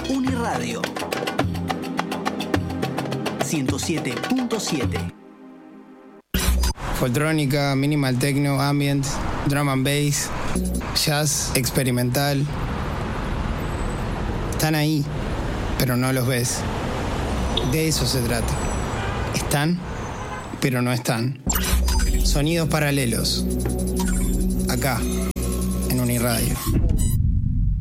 Uniradio 107.7. Foltrónica, minimal techno, ambient, drum and bass, jazz, experimental. Están ahí, pero no los ves. De eso se trata. Están, pero no están. Sonidos paralelos. Acá, en Uniradio.